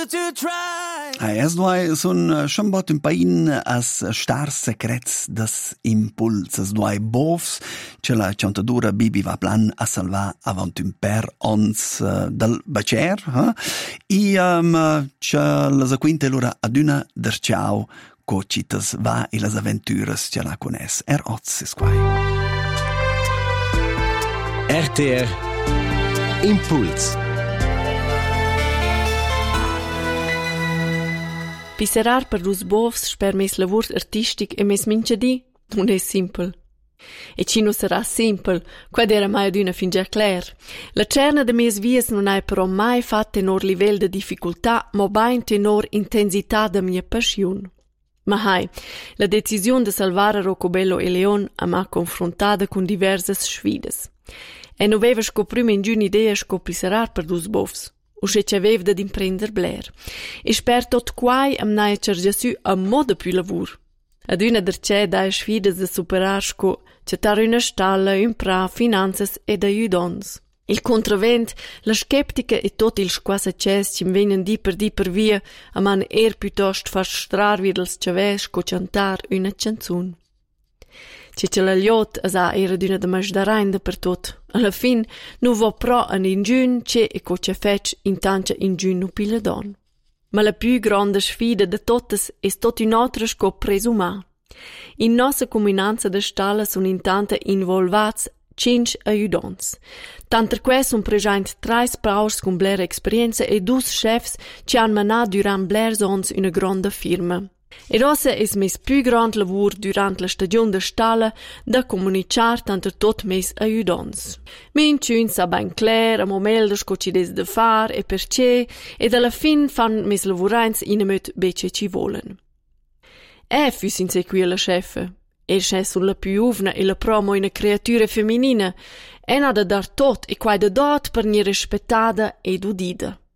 to try. Es duai sun schon bot un pain as stars secrets des impulses duai bovs ce la chantadura Bibi va plan a salvar avant un per ons del bacer ce la quinte lura aduna der ciao cocitas va e las aventuras ce la cones oz es quai. RTR Impuls. Pisserar per dus bovs sper mes lavur artistic e mes minchadi non è simpel. E ci non sarà simpel, quad era mai aduna fin già clar. La cerna de mes vies non hai però mai fatto tenor livel de difficoltà, ma bain tenor intensità de mia passion. Ma hai, la decisione de salvare Rocobello e Leon m'ha confrontata con diverse sfides. E non aveva scoprima in giù un'idea scopisserar per dus bovs. Usce ci avev da imprender bler. E sper tot quai am naia cergiassu a moda più lavur. Ad una dercè dae sfides da superar sco cettar una stalla, un pra, finanzas ed aiudons. Il contravent, la skeptica e tot il squassa ces ci venen di per via a man piuttost far strar vid els ciaves sco cantar una canzun. Ce la liot asa era d'una de masdarain per tot. Alla fin nu vo pro an ingiun ce e co ce fec intanca ingiun nu pila don. Ma la più grande sfida de totes es tot un'altra sco presumà. In nossa comunanza de stalla sun intanta involvats 5 aiudons. Tanter que sun prejaint 3 paurs con bler experienza e 2 chefs ci han manà durant blers ons una grande firma. E rossa es mes più grand lavur durant la stagione de stalla da comunicar tanto tot mes aiudons. Minciun sa ben clar a momentos co ci des de far e perché ed alla fin fan mes lavurains inemöt bece ci volen. Fus insequia la chefe. E c'è sulla più uvna e la promo una creatura femminina. E n'ha da dar tot e quai da dot per ni rispettata ed udida.